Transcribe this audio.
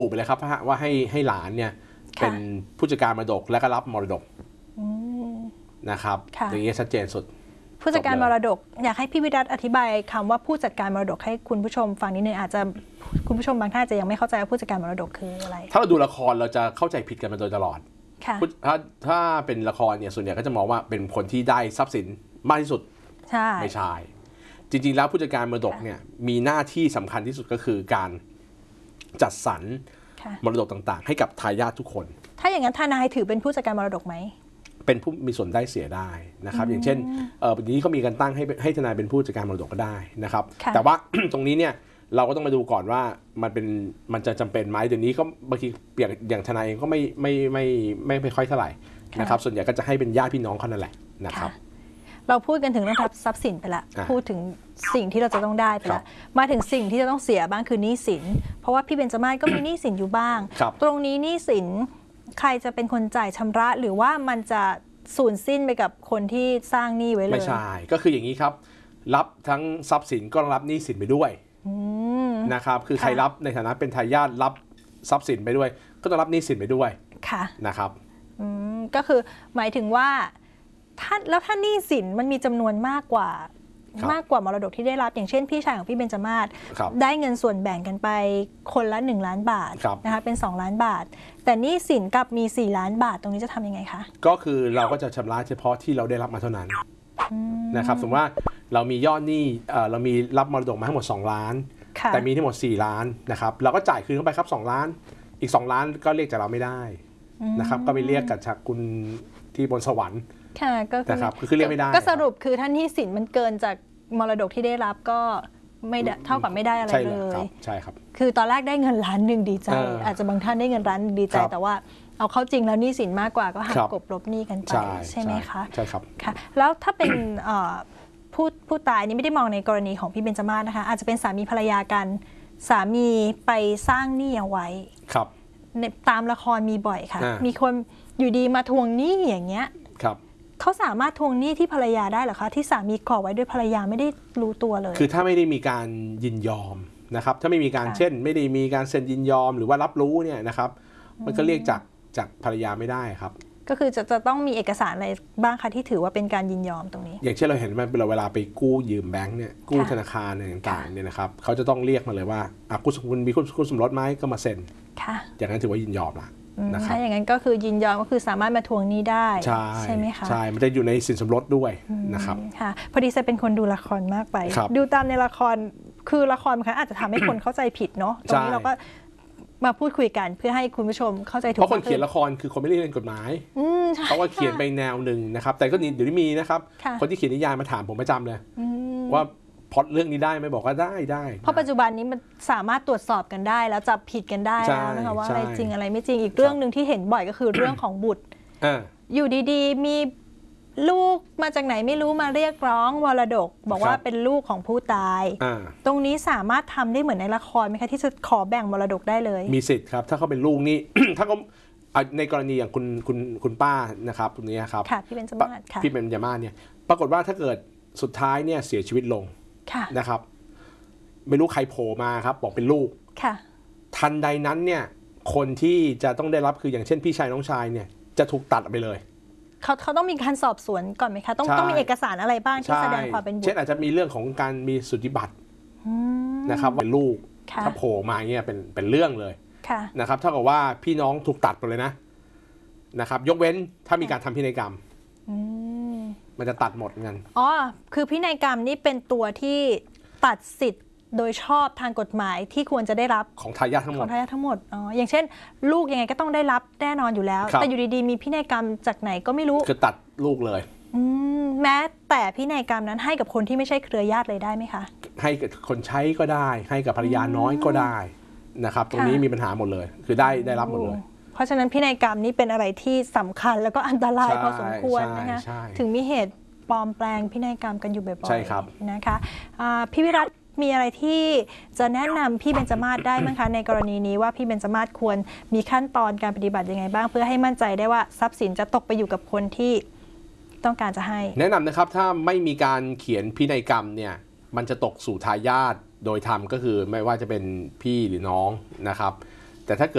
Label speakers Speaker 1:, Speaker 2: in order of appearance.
Speaker 1: ไปเลยครับว่าให้หลานเนี่ยเป็นผู้จัดการมรดกและก็รับมรดกนะครับอย่างนี้ชัดเจนสุด
Speaker 2: ผู้จัดการมรดกอยากให้พี่วิรัตอธิบายคำว่าผู้จัดการมรดกให้คุณผู้ชมฟังนิดนึงอาจจะคุณผู้ชมบางท่านจะยังไม่เข้าใจว่าผู้จัดการมรดกคืออะไร
Speaker 1: ถ้าเราดูละครเราจะเข้าใจผิดกันมาโดยตลอดถ้าเป็นละครเนี่ยส่วนใหญ่ก็จะมองว่าเป็นคนที่ได้ทรัพย์สินมากที่สุดไม่ใช่จริงๆแล้วผู้จัดการมรดกเนี่ยมีหน้าที่สำคัญที่สุดก็คือการจัดสรรมรดกต่างๆให้กับทายาททุกคน
Speaker 2: ถ้าอย่างนั้นทนายถือเป็นผู้จัดการมรดกไหม
Speaker 1: เป็นผู้มีส่วนได้เสียได้นะครับอย่างเช่นวันนี้เขามีการตั้งให้ทนายเป็นผู้จัดการมรดกก็ได้นะครับแต่ว่า ตรงนี้เนี่ยเราก็ต้องมาดูก่อนว่ามันจะจำเป็นไหมเดี๋ยวนี้ก็บางทีอย่างทนายเองก็ไม่ค่อยเท่าไหร่นะครับส่วนใหญ่ก็จะให้เป็นญาติพี่น้องเขานั่นแหละนะครับ
Speaker 2: เราพูดกันถึงเรื่องทรัพย์สินไปละพูดถึงสิ่งที่เราจะต้องได้ไปละมาถึงสิ่งที่จะต้องเสียบ้างคือหนี้สินเพราะว่าพี่เบญจมาศก็มีหนี้สินอยู่บ้างตรงนี้หนี้สินใครจะเป็นคนจ่ายชำระหรือว่ามันจะสูญสิ้นไปกับคนที่สร้างหนี้ไว้เลย
Speaker 1: ไม่ใช่ก็คืออย่างนี้ครับรับทั้งทรัพย์สินก็รับหนี้สินไปด้วยนะครับคือใครรับในฐานะเป็นทายาทรับทรัพย์สินไปด้วยก็ต้องรับหนี้สินไปด้วยนะครับ
Speaker 2: ก็คือหมายถึงว่าถ้าหนี้สินมันมีจำนวนมากกว่ามรดกที่ได้รับอย่างเช่นพี่ชายของพี่เบญจมาศได้เงินส่วนแบ่งกันไปคนละ1 ล้านบาทนะคะเป็น2 ล้านบาทแต่หนี้สินกับมี4 ล้านบาทตรงนี้จะทำยังไงคะ
Speaker 1: ก็คือเราก็จะชำระเฉพาะที่เราได้รับมาเท่านั้นนะครับสมมติว่าเรามียอดหนี้เรามีรับมรดกมาทั้งหมด2 ล้านแต่มีทั้งหมด4 ล้านนะครับเราก็จ่ายคืนเข้าไปครับ2 ล้านอีก2 ล้านก็เรียกจากเราไม่ได้นะครับก็ไปเรียกกับคุณที่บนสวรรค์คือเรียกไม่ได้
Speaker 2: ก็สรุปคือท่านที่สินมันเกินจากมรดกที่ได้รับก็ไม่เท่ากับไม่ได้อะไรเลย
Speaker 1: ใช่ครับ
Speaker 2: คือตอนแรกได้เงิน1 ล้านดีใจอาจจะบางท่านได้เงิน1 ล้านดีใจแต่ว่าเอาเข้าจริงแล้วหนี้สินมากกว่าก็หักกบลบหนี้กันไปใช่ไหมคะ
Speaker 1: ใช่ครับ
Speaker 2: ค่ะแล้วถ้าเป็นผู้ตายนี่ไม่ได้มองในกรณีของพี่เบญจมาศนะคะอาจจะเป็นสามีภรรยากันสามีไปสร้างหนี้เอาไว้
Speaker 1: ครับ
Speaker 2: ตามละครมีบ่อยค่ะมีคนอยู่ดีมาทวงหนี้อย่างเงี้ยเขาสามารถทวงหนี้ที่ภรรยาได้หรอคะที่สามีก่อไว้ด้วยภรรยาไม่ได้รู้ตัวเลย
Speaker 1: คือถ้าไม่ได้มีการยินยอมนะครับถ้าไม่มีการเช่นไม่ได้มีการเซ็นยินยอมหรือว่ารับรู้เนี่ยนะครับมันก็เรียกจากภรรยาไม่ได้ครับ
Speaker 2: ก็คือจะต้องมีเอกสารอะไรบ้างคะที่ถือว่าเป็นการยินยอมตรงนี้
Speaker 1: อย่างเช่นเราเห็นมันเวลาไปกู้ยืมแบงค์เนี่ยกู้ธนาคารต่างๆเนี่ยนะครับเขาจะต้องเรียกมาเลยว่าคุณมีคู่สมรสไหมก็มาเซ็นอย่างนั้นถือว่ายินยอมละ
Speaker 2: ถ้าอย่างนั้นก็คือยินยอมก็คือสามารถมาทวงหนี้ได้ใช่ไหมคะ
Speaker 1: ใช่มันจะอยู่ในสินสมรสด้วยนะครับ
Speaker 2: ค่ะพอดีจะเป็นคนดูละครมากไปดูตามในละครคือละครมันอาจจะทำให้คนเข้าใจผิดเนาะตรงนี้เราก็มาพูดคุยกันเพื่อให้คุณผู้ชมเข้าใจถูก
Speaker 1: เพราะคนเขียนละครคือคนไม่ได้เรียนกฎหมายเขาก็เขียนไปแนวหนึ่งนะครับแต่ก็เดี๋ยวนี้มีนะครับคนที่เขียนนิยายมาถามผมประจำเลยว่าพอดเรื่องนี้ได้ไหมบอกว่าได้
Speaker 2: เพราะปัจจุบันนี้มันสามารถตรวจสอบกันได้แล้วจับผิดกันได้แล้วนะคะว่าอะไรจริงอะไรไม่จริงอีกเรื่องหนึ่งที่เห็นบ่อยก็คือเรื่องของบุตรอยู่ดีๆมีลูกมาจากไหนไม่รู้มาเรียกร้องมรดกบอกว่าเป็นลูกของผู้ตายตรงนี้สามารถทำได้เหมือนในละครไหมคะที่จะขอแบ่งมรดกได้เลย
Speaker 1: มีสิทธิ์ครับถ้าเขาเป็นลูกนี่ ถ้าเขาในกรณีอย่างคุณป้านะครับตรงนี้ครับ
Speaker 2: พี่เบญจมาศ
Speaker 1: พี่เบญจมาศเนี่ยปรากฏว่าถ้าเกิดสุดท้ายเนี่ยเสียชีวิตลงนะครับไม่รู้ใครโผล่มาครับบอกเป็นลูกทันใดนั้นเนี่ยคนที่จะต้องได้รับคืออย่างเช่นพี่ชายน้องชายเนี่ยจะถูกตัดไปเลย
Speaker 2: เขาต้องมีการสอบสวนก่อนไหมคะต้องมีเอกสารอะไรบ้างที่แสดงความเป็นบุตร
Speaker 1: เช่นอาจจะมีเรื่องของการมีสุติบัตรนะครับเป็นลูกถ้าโผล่มาเนี่ยเป็นเรื่องเลยนะครับเท่ากับว่าพี่น้องถูกตัดไปเลยนะครับยกเว้นถ้ามีการทำพินัยกรรมมันจะตัดหมดเงิน
Speaker 2: คือพินัยกรรมนี่เป็นตัวที่ตัดสิทธิ์โดยชอบทางกฎหมายที่ควรจะได้รับ
Speaker 1: ของทายาททั้งห
Speaker 2: มดอย่างเช่นลูกยังไงก็ต้องได้รับแน่นอนอยู่แล้วแต่อยู่ดีๆมีพินัยกรรมจากไหนก็ไม่รู้
Speaker 1: คือตัดลูกเลย
Speaker 2: แม้แต่พินัยกรรมนั้นให้กับคนที่ไม่ใช่เครือญาติเลยได้ไหมคะ
Speaker 1: ให้กับคนใช้ก็ได้ให้กับภรรยาน้อยก็ได้นะครับตรงนี้มีปัญหาหมดเลยคือได้รับหมดเลย
Speaker 2: เพราะฉะนั้นพินัยกรรมนี้เป็นอะไรที่สำคัญแล้วก็อันตรายพอสมควรนะคะถึงมีเหตุปลอมแปลงพินัยกรรมกันอยู่บ่อยๆนะคะพี่วิรัตมีอะไรที่จะแนะนำพี่เบญจมาศได้ไหมคะในกรณีนี้ว่าพี่เบญจมาศควรมีขั้นตอนการปฏิบัติยังไงบ้างเพื่อให้มั่นใจได้ว่าทรัพย์สินจะตกไปอยู่กับคนที่ต้องการจะให้
Speaker 1: แนะนำนะครับถ้าไม่มีการเขียนพินัยกรรมเนี่ยมันจะตกสู่ทายาทโดยธรรมก็คือไม่ว่าจะเป็นพี่หรือน้องนะครับแต่ถ้าเกิด